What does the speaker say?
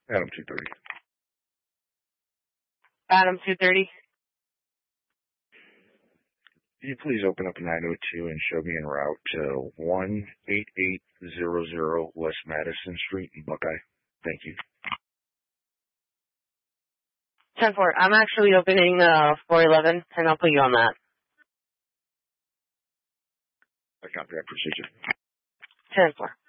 Adam 230. Adam 230. Can you please open up 902 and show me en route to 18800 West Madison Street in Buckeye? Thank you. 10-4. I'm actually opening 411, and I'll put you on that. I copy. I appreciate you. 10-4.